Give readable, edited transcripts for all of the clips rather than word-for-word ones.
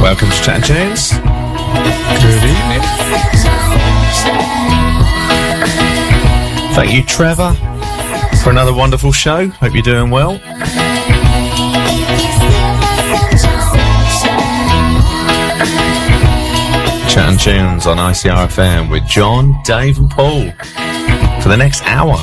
Welcome to Chat and Tunes. Good evening. Thank you, Trevor, for another wonderful show. Hope you're doing well. Chat and Tunes on ICR FM with John, Dave and Paul for the next hour.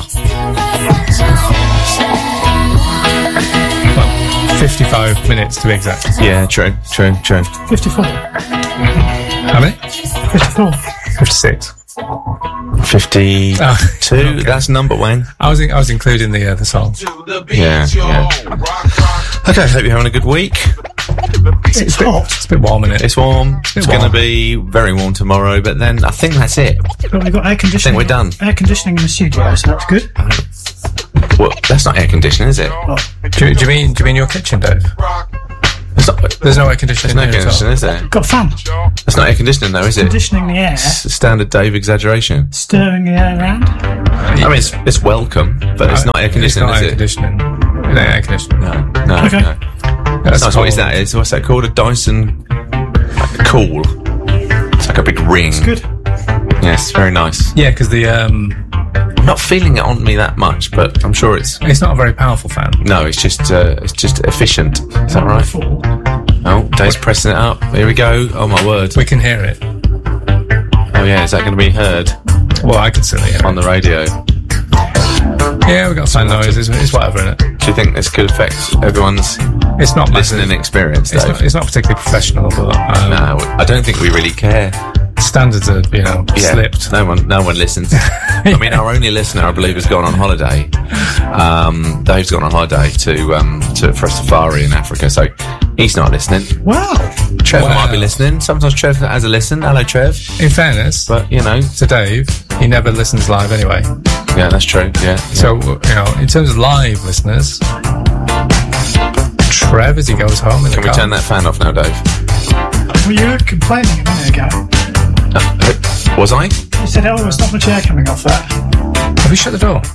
55 minutes to be exact. Yeah, true. 54. How many? 54. 56. 52. Okay. That's number one. I was including the songs. Yeah. Okay, hope you're having a good week. It's hot. It's a bit warm, isn't it? It's warm. It's going to be very warm tomorrow, but then I think that's it. But we've got air conditioning. I think we're done. Air conditioning in the studio, so that's good. Well, that's not air conditioning, is it? Do you mean your kitchen, Dave? There's no air conditioning. There's no air conditioning, is there? Got a fan. That's not air conditioning, though, is it? Conditioning the air. Standard Dave exaggeration. Stirring the air around. I mean, it's welcome, but it's not air conditioning, it's not is air it? Conditioning. It ain't air conditioning. No. Okay. No. That's nice. What is that? What's that called? A Dyson Cool. It's like a big ring. It's good. Yes, very nice. Yeah, because I'm not feeling it on me that much, but I'm sure it's not a very powerful fan. No, it's just efficient. Is that right? Oh, Dave's pressing it up. Here we go. Oh my word. We can hear it. Oh yeah, is that going to be heard? Well, I can certainly hear it on the radio. Yeah, we got some noise. It's whatever, innit? Do you think this could affect everyone's listening experience, Dave? It's not particularly professional, but no, I don't think we really care. Standards are, slipped. No one listens. I mean, our only listener, I believe, has gone on holiday. Dave's gone on holiday for a safari in Africa, so he's not listening. Wow. Trev might be listening. Sometimes Trev has a listen. Hello, Trev. In fairness, but to Dave, he never listens live anyway. Yeah, that's true. Yeah. So in terms of live listeners, Trev, as he goes home, can we turn that fan off now, Dave? Well, you were complaining a minute ago. Was I? You said, there's not much air coming off that. Have we shut the door?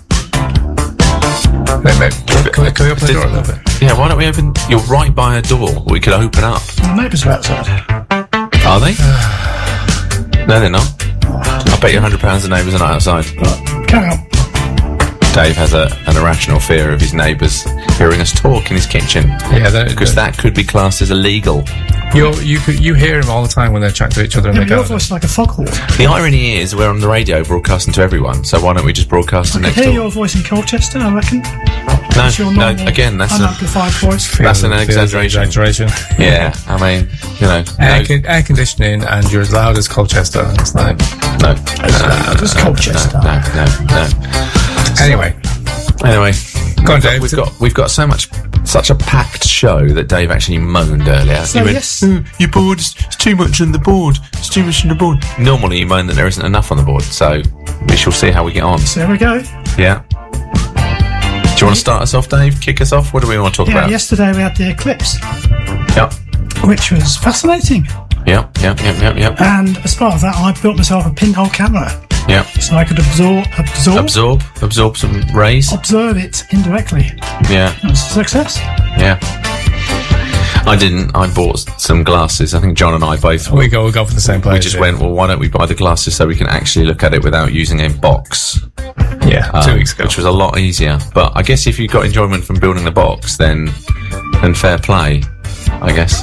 Can we open the door a little bit? Yeah, why don't we open... You're right by a door we could open up. The neighbours are outside. Are they? No, they're not. I bet you £100 the neighbours are not outside. Carry on. Dave has an irrational fear of his neighbours hearing us talk in his kitchen. Yeah, because that could be classed as illegal. You hear him all the time when they're chatting to each other. Yeah, but your voice is like a foghorn. The irony is we're on the radio broadcasting to everyone, so why don't we just broadcast to next door? I can hear your voice in Colchester, I reckon. No, again, that's unamplified voice. That's an exaggeration. Yeah, I mean, air conditioning, and you're as loud as Colchester. It's like no, as loud as Colchester. No. Anyway, go on, Dave. We've got such a packed show that Dave actually moaned earlier. So yes, your board is too much on the board. It's too much on the board. Normally you moan that there isn't enough on the board, so we shall see how we get on. So there we go. Yeah. Do you want to start us off, Dave? Kick us off? What do we want to talk about? Yesterday we had the eclipse. Yep. Which was fascinating. Yep. And as part of that, I built myself a pinhole camera. Yeah. So I could absorb some rays. Observe it indirectly. Yeah. It was a success. Yeah. I didn't. I bought some glasses. I think John and I both. We go for the same place. We just went, well, why don't we buy the glasses so we can actually look at it without using a box? Yeah, 2 weeks ago. Which was a lot easier. But I guess if you got enjoyment from building the box, then fair play, I guess.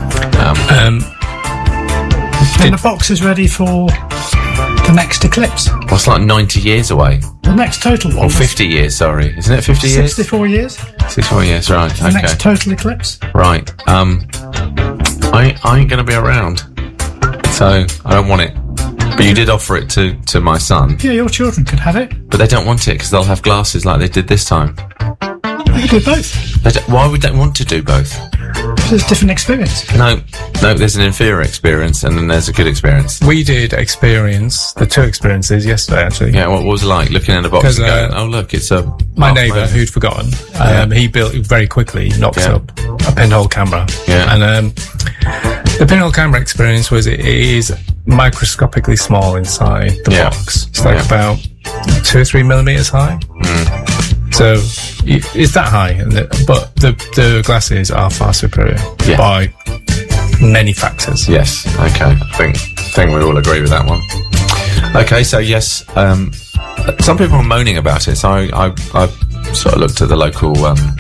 And the box is ready for the next eclipse. Well, it's like 90 years away. The next total one. Or 50 years, sorry. Isn't it 50 years? 64 years. 64 years, right. The next total eclipse. Right. I ain't going to be around. So, I don't want it. But you did offer it to my son. Yeah, your children could have it. But they don't want it because they'll have glasses like they did this time. They could do both. Why would they want to do both? There's a different experience. No, there's an inferior experience and then there's a good experience. We did experience the two experiences yesterday, actually. Yeah, what was it like looking in the box and going, oh look, it's a... My neighbour, who'd forgotten, he built very quickly, knocked up a pinhole camera. Yeah. And the pinhole camera experience was, it is microscopically small inside the box. It's like about 2 or 3 millimeters high. So it's that high, but the glasses are far superior by many factors. Yes. Okay. I think we all agree with that one. Okay. So yes, some people are moaning about it. So I sort of looked at the local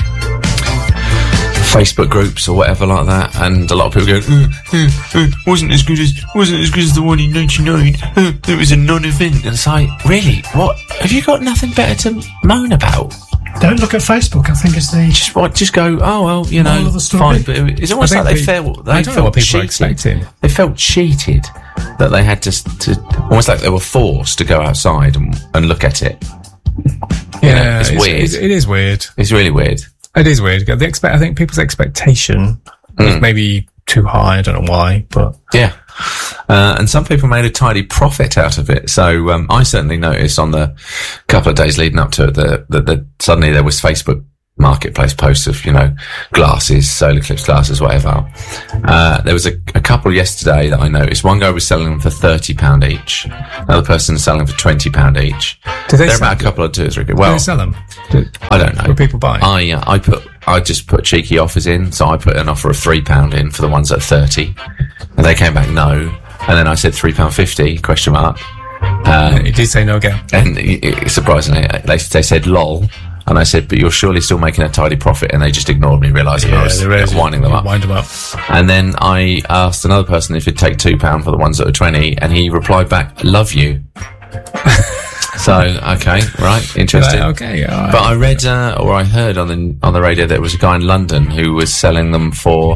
Facebook groups or whatever like that, and a lot of people go, wasn't as good as the one in '99. It was a non-event. And it's like, really? What? Have you got nothing better to moan about? Don't look at Facebook. I think it's the Just go. Oh well, you know, of the story. fine. But it's almost like they felt I don't know what people are cheated. expecting. They felt cheated that they had to almost like they were forced to go outside and look at it. Yeah, it's weird. It is weird. It's really weird. It is weird. I think people's expectation was maybe too high. I don't know why, but yeah. And some people made a tidy profit out of it. So I certainly noticed on the couple of days leading up to it that suddenly there was Facebook Marketplace posts of, you know, glasses, solar eclipse glasses, whatever. There was a couple yesterday that I noticed. One guy was selling them for £30 each. Another person selling for £20 each. They're about a couple of 2 or 3. Well, do they sell them? I don't know. What people buy? I just put cheeky offers in. So I put an offer of £3 in for the ones at 30, and they came back no. And then I said £3.50 question mark. It did say no again. And surprisingly, they said lol. And I said, but you're surely still making a tidy profit. And they just ignored me, realising I was winding them up. Wind them up. And then I asked another person if he'd take £2 for the ones that were 20, and he replied back, love you. So, okay, right, interesting. Okay, all right. But I read, or I heard on the radio, there was a guy in London who was selling them for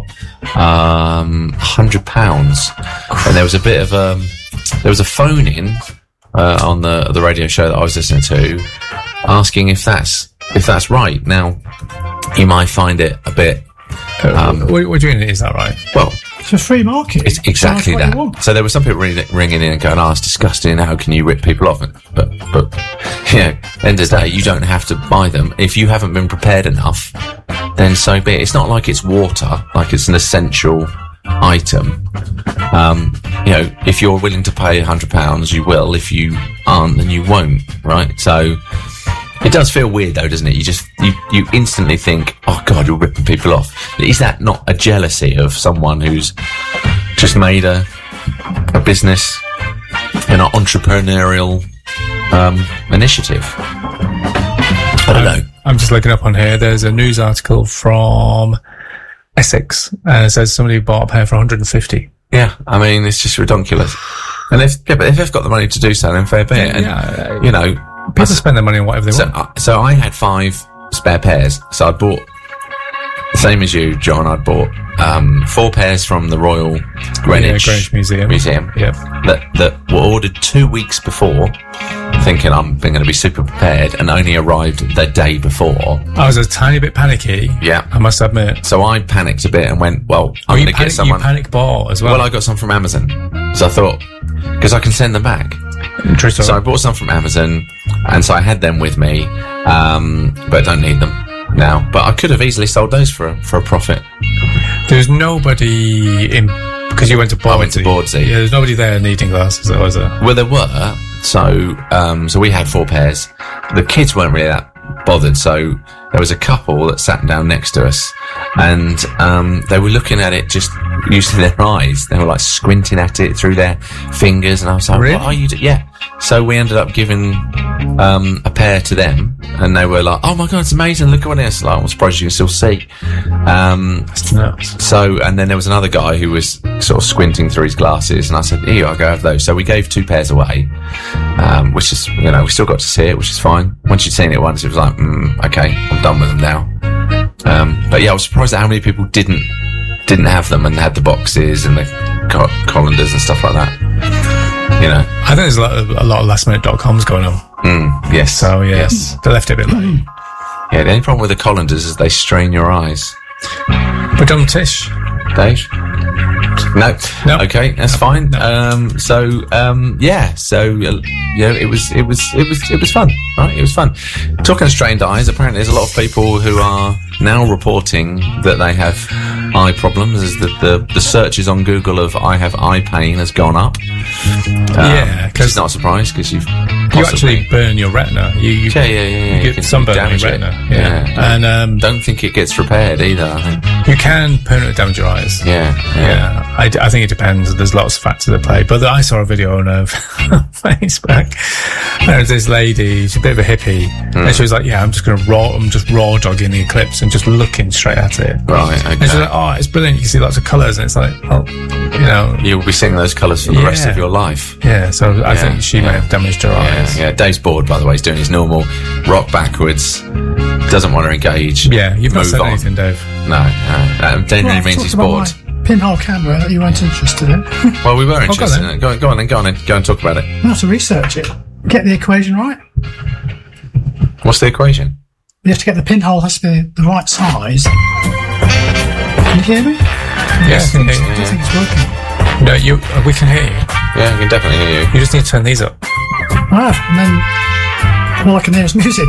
£100. And there was a bit of there was a phone in on the radio show that I was listening to, asking if that's right. Now, you might find it a bit. What do you mean? Is that right? Well, it's a free market. it's exactly that. So there were some people ringing in and going, "Oh, it's disgusting. How can you rip people off?" But yeah, at the end of the day, you don't have to buy them. If you haven't been prepared enough, then so be it. It's not like it's water, like it's an essential item. You know, if you're willing to pay £100, you will. If you aren't, then you won't. Right? So. It does feel weird though, doesn't it? You instantly think, oh God, you're ripping people off. Is that not a jealousy of someone who's just made a business, an entrepreneurial initiative? I don't know. I'm just looking up on here. There's a news article from Essex. It says somebody bought a pair for 150. Yeah, I mean, it's just ridiculous. And if they've got the money to do so, then fair play. And you know. People spend their money on whatever they want. So I had 5 spare pairs. So I bought, same as you, John, I bought 4 pairs from the Royal Greenwich Museum. Yep. That were ordered 2 weeks before, thinking I'm going to be super prepared, and only arrived the day before. I was a tiny bit panicky. Yeah. I must admit. So I panicked a bit and went, well, I'm going to get someone. You panic bought as well? Well, I got some from Amazon. So I thought, because I can send them back. Interesting. So I bought some from Amazon, and so I had them with me, but don't need them now. But I could have easily sold those for a profit. There's nobody in, because you went to Bordsey. I went to Bordsey. Yeah, there's nobody there needing glasses, was there? Well, there were. So we had 4 pairs. The kids weren't really that bothered, so there was a couple that sat down next to us, and they were looking at it just using their eyes. They were like squinting at it through their fingers, and I was like, really? What are you doing? Yeah. So we ended up giving a pair to them, and they were like, oh my God, it's amazing, look at what it is. Like, I'm surprised you can still see. So, and then there was another guy who was sort of squinting through his glasses, and I said, here, I'll go have those. So we gave 2 pairs away, which is, you know, we still got to see it, which is fine. Once you'd seen it once, it was like, okay, I'm done with them now. But yeah, I was surprised at how many people didn't have them and had the boxes and the colanders and stuff like that. You know, I think there's a lot of lastminute.coms going on. Yes. So yes, they left it a bit late. Yeah, the only problem with the colanders is they strain your eyes. But don't tish, Dave. No. Okay, that's fine. No. Yeah. So it was fun, right? It was fun. Talking of strained eyes, apparently there's a lot of people who are now reporting that they have eye problems, as the searches on Google of "I have eye pain" has gone up. Yeah, because it's not a surprise, because you actually burn your retina. You get sunburn on your retina. Yeah. And don't think it gets repaired either. I think you can permanently damage your eyes. Yeah. I think it depends. There's lots of factors at play. But I saw a video on Facebook. There was this lady, she's a bit of a hippie, and she was like, "Yeah, I'm just raw dogging the eclipse and just looking straight at it." Right. Okay. And she's like, "Oh, it's brilliant. You can see lots of colours." And it's like, "Oh, you'll be seeing those colours for the rest of your life." Yeah. So I think she may have damaged her eyes. Yeah. Dave's bored, by the way. He's doing his normal rock backwards. Doesn't want to engage. Yeah, you've not said anything, Dave. No. Generally means he's bored. Pinhole camera that you weren't interested in. Well, we were interested in it. Go on and talk about it. You have to research it. Get the equation right. What's the equation? You have to get the pinhole has to be the right size. Can you hear me? Yes, I think it's working. No, we can hear you. Yeah, I can definitely hear you. You just need to turn these up. And then all I can hear is music.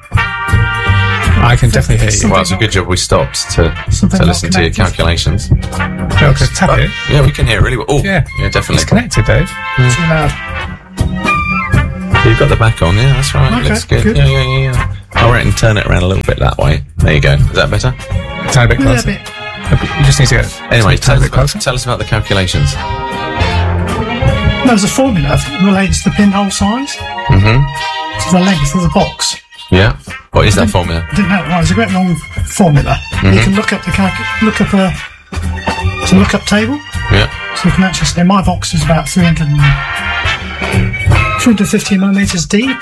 I can definitely hear you. Well, it's a good job we stopped to listen to your calculations. Okay, tap it. Yeah, we can hear it really well. Oh, yeah, definitely. It's connected, Dave. Too loud. You've got the back on, yeah, that's right. Okay, Looks good. good. Yeah. I'll turn it around a little bit that way. There you go. Is that better? Tiny bit closer. You just need to get. Anyway, tell us about the calculations. There's a formula that relates to the pinhole size. To the length of the box. Yeah. What is that formula? I didn't know. Well, it's a great long formula. You can look up the lookup table. Yeah. So you can actually say my box is about 350 millimeters deep.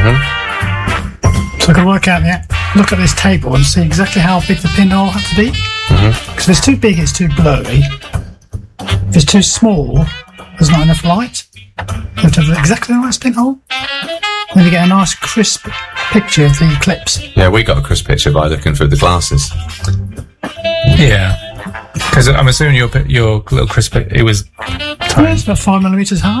So I can look at this table and see exactly how big the pinhole has to be. Because if it's too big, it's too blurry. If it's too small, there's not enough light. You have to have exactly the right pinhole. Then you get a nice crisp picture of the eclipse. Yeah, we got a crisp picture by looking through the glasses. Yeah. Because I'm assuming your little crisp, it was tiny. It's about 5 millimeters high.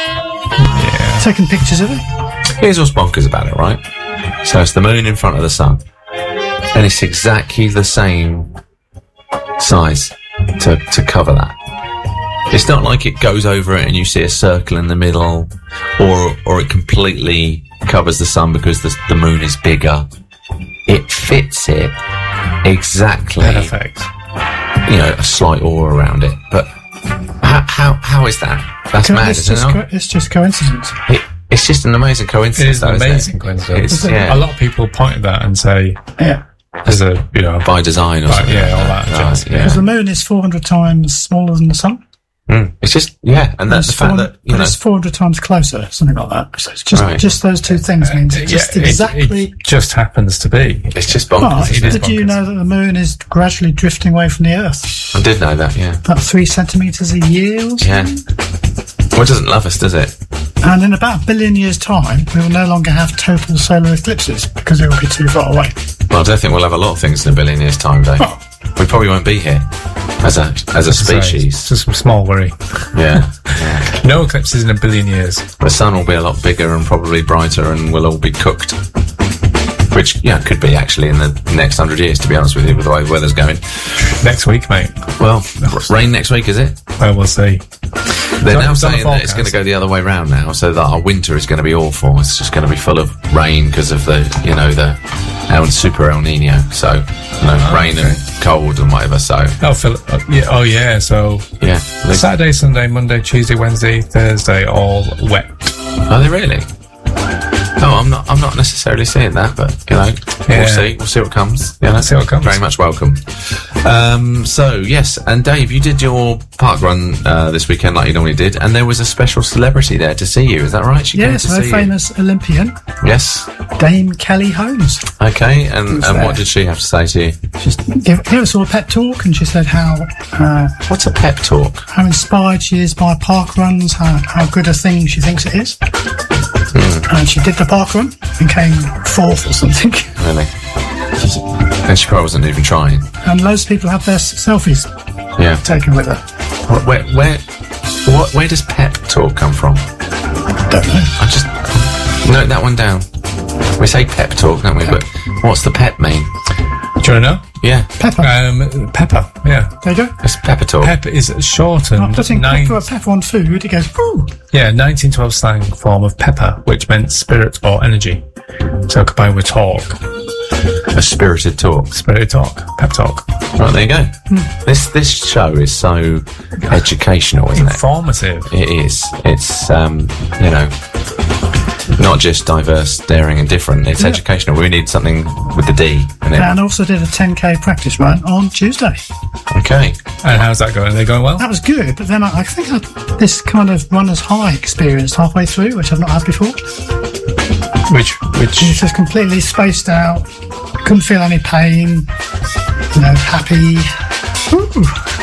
Yeah. Taking pictures of it. Here's what's bonkers about it, right? So it's the moon in front of the sun. And it's exactly the same size to cover that. It's not like it goes over it and you see a circle in the middle, or it completely covers the sun because the moon is bigger. It fits it exactly. Perfect. A slight aura around it. But how is that? That's mad, isn't it? It's just coincidence. It's just an amazing coincidence. It is an amazing coincidence. Yeah. A lot of people point at that and say, there's a, by design or something. Yeah, all that jazz. Yeah. Because the moon is 400 times smaller than the sun. It's just, and that's the fact that, it's 400 times closer, something like that. So it's just those two things means it just exactly. It just happens to be. It's just bonkers. Did you know that the moon is gradually drifting away from the Earth? I did know that, yeah. About 3 centimetres a year or something? Yeah. Well, it doesn't love us, does it? And in about 1 billion years' time, we will no longer have total solar eclipses because it will be too far away. Well, I don't think we'll have a lot of things in 1 billion years' time, Dave. Oh. We probably won't be here as a species. It's just a small worry. Yeah. No eclipses in 1 billion years. The sun will be a lot bigger and probably brighter, and we'll all be cooked. Which, could be actually in the next 100 years, to be honest with you, with the way the weather's going. Next week, mate. Well, rain next week, is it? Well, we'll see. They're now saying that it's going to go the other way round now, so that our winter is going to be awful. It's just going to be full of rain because of the Super El Nino. So, rain and cold and whatever. So. So. Yeah. Saturday, Sunday, Monday, Tuesday, Wednesday, Thursday, all wet. Are they really? Oh, I'm not necessarily seeing that, but we'll see what comes. See what comes. Very much welcome. So yes, and Dave, you did your park run this weekend like you normally did, and there was a special celebrity there to see you. Is that right? Yes, a famous Olympian. Yes. Dame Kelly Holmes. Okay, and what did she have to say to you? She gave us all a pep talk, and she said how what's a pep talk? How inspired she is by park runs, how good a thing she thinks it is. And she did the park run and came 4th or something. Really? And she probably wasn't even trying. And loads of people had their selfies taken with her. Where does pep talk come from? Don't know. I just note that one down. We say pep talk, don't we? But what's the pep mean? Do you want to know? Yeah. Pepper. Pepper, yeah. There you go. It's pepper talk. Pep is shortened. I'm putting pepper on food, it goes, ooh. Yeah, 1912 slang form of pepper, which meant spirit or energy. So combined with talk. A spirited talk. Spirited talk. Pep talk. Right, there you go. This show is so educational, isn't it? Informative. It is. It's not just diverse, daring, and different. It's educational. We need something with the D in it. And also did a 10k practice run on Tuesday. Okay. And how's that going? Are they going well? That was good, but then I think I had this kind of runner's high experience halfway through, which I've not had before. Which? It's just completely spaced out. Couldn't feel any pain. Happy. Ooh.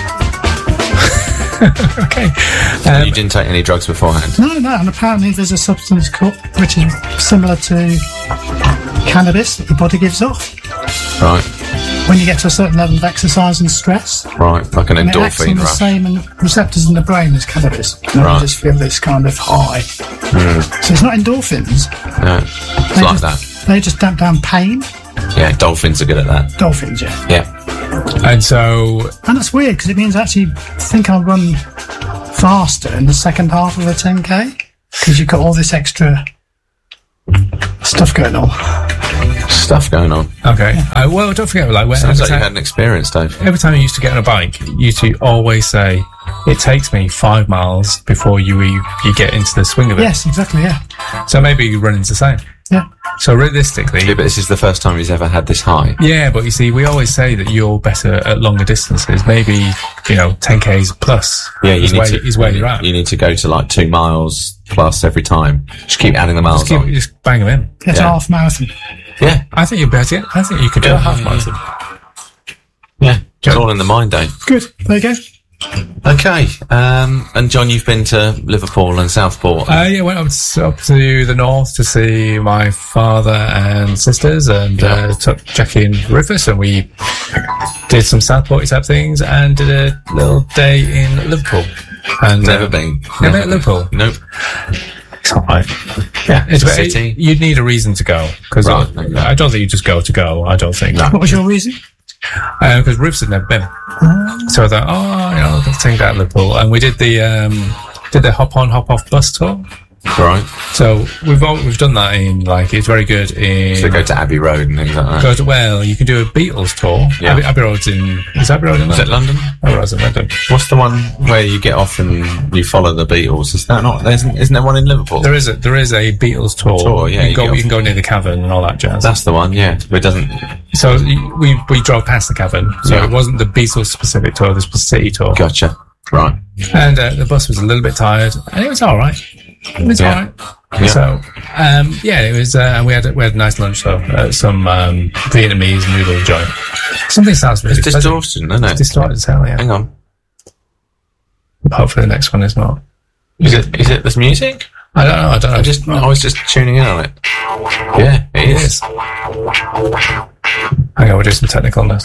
Okay. You didn't take any drugs beforehand? No, and apparently there's a substance which is similar to cannabis that your body gives off Right. when you get to a certain level of exercise and stress. Right. Like an And it acts on endorphin the rush. same receptors in the brain as cannabis. And Right. you just feel this kind of high. So it's not endorphins. Yeah. It's They like just, that. They just damp down pain. Yeah, dolphins are good at that. Dolphins, yeah. Yeah. And so, And that's weird because it means I actually think I'll run faster in the second half of a 10k because you've got all this extra stuff going on. Stuff going on. okay. Well, don't forget, like, Sounds like you had an experience, Dave. every time you used to get on a bike, you used to always say, it takes me 5 miles before you get into the swing of it. Yes, exactly, yeah. So maybe you run into the same. Yeah. So realistically, Yeah, but this is the first time he's ever had this high. yeah, but you see, we always say that you're better at longer distances. Maybe, 10Ks plus Yeah, you need to. is where you're at. You need to go to like 2 miles plus every time. Just keep adding the miles on. Just bang them in. It's a Yeah. half marathon. Yeah, I think you're better. I think you could do a half marathon. yeah. It's all in the mind, Dave. Good. There you go. Okay. And John, you've been to Liverpool and Southport. Yeah, went up to the north to see my father and sisters, and took Jackie and Rufus, and we did some Southport type things, and did a little day in Liverpool. And Never been. Never been to Liverpool. Nope. It's all right. Yeah, it's a But city. you'd need a reason to go, because Right, okay. I don't think you just go to go. I don't think. What was your reason? Because Rufus had never been. So I thought, let's take that to Liverpool, and we did the hop on, hop off bus tour. Right. So we've done that in, like, it's very good in. So go to Abbey Road and things like that. Well, you can do a Beatles tour. Yeah. Abbey Road's is Abbey Road in Is it London? London? Abbey Road's in London. What's the one where you get off and you follow the Beatles? Is that not? Isn't there one in Liverpool? There is a Beatles tour. Tour, yeah, You can go near the cavern and all that jazz. That's the one. Yeah, but it doesn't. So we drove past the cavern. So Yeah. it wasn't the Beatles specific tour. This was the city tour. Gotcha. Right. And the bus was a little bit tired, and it was all right. It was Yeah. all right. Yeah. So, it was. We had a nice lunch though. Some Vietnamese noodle joint. Something sounds really It's pleasant. distortion, isn't it? Distorted as hell, yeah. Hang on. Hopefully the next one is not. Is it this music? I don't know. I was just tuning in on it. Yeah, it It is. is. Hang on, we'll do some technicalness.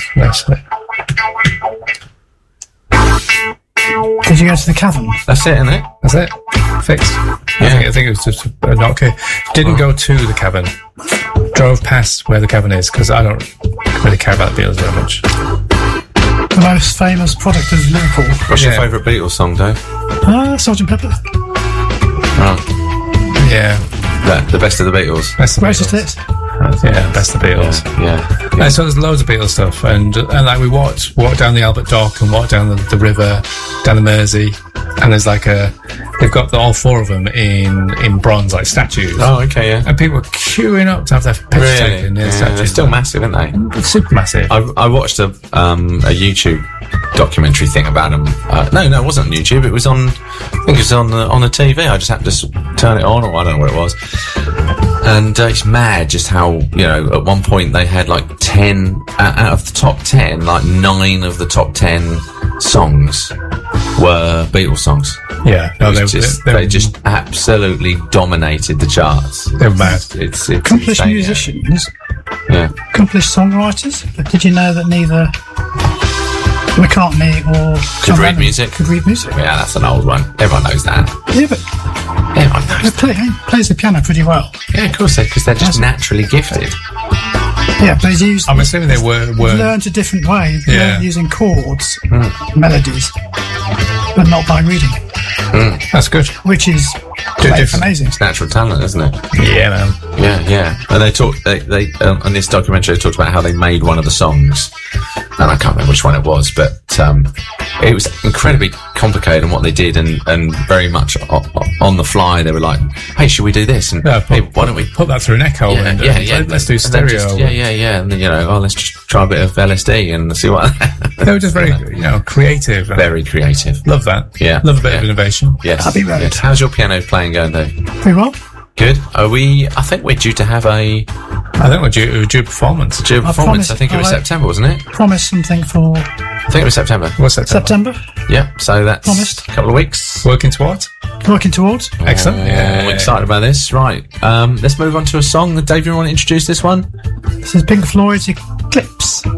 Did you go to the cavern? That's it, isn't it? That's it. Fixed. Yeah. I think it was just not okay. Didn't go to the cavern. Drove past where the cavern is, because I don't really care about the Beatles very much. The most famous product of Liverpool. What's your Yeah. favourite Beatles song, Dave? Sgt. Pepper. Right. Yeah. The best of the Beatles. Best of the Greatest Beatles. hits. Yeah, best of the Beatles. Yeah. And so there's loads of Beatles stuff, and like we walked down the Albert Dock and walked down the river, down the Mersey, and there's like they've got all four of them in bronze, like statues. Oh, okay, yeah. And people were queuing up to have their picture taken near the Yeah, statues. they're still massive, aren't they? It's super massive. I watched a YouTube documentary thing about them. No, it wasn't on YouTube. It was on. I think it was on the TV. I just happened to turn it on, or I don't know what it was. And it's mad just how, at one point they had like 10 out of the top 10, like 9 of the top 10 songs were Beatles songs. Yeah, no, They just absolutely dominated the charts. they were mad. It's Accomplished insane, musicians. Yeah. Accomplished songwriters. But did you know that neither McCartney or John read Lennon music? could read music? Yeah, that's an old one. Everyone knows that. Yeah, but Everyone knows he plays the piano pretty well. Yeah, of course, because they're just naturally gifted. Yeah, but he's used. I'm assuming they were learned a different way. He's Yeah. learned using chords, melodies, but not by reading, that's good. which is different. amazing. It's natural talent, isn't it? Yeah, man. Yeah. And they talked. They in this documentary they talked about how they made one of the songs and I can't remember which one it was, but it was incredibly complicated in what they did, and very much on the fly. They were like, "Hey, should we do this?" And Yeah, hey, why don't we put that through an echo? Yeah, and, yeah. Let's do And then stereo. just- yeah. And then, let's just try a bit of LSD and see what. They were just very, creative. Very creative. Love that. Yeah, Love a bit of yeah. innovation. Yes. Happy road. Yes. How's your piano playing going, Dave? Very well. Good. I think we're due to have a I think we're due performance. due performance. promised- I think it was I- September, wasn't it? Promise something for I think it was September. What's that? September. Yeah. So that's Promised. a couple of weeks. Working towards? Working towards. Excellent. I'm excited about this. Right. Let's move on to a song. Dave, you want to introduce this one? This is Pink Floyd's Eclipse.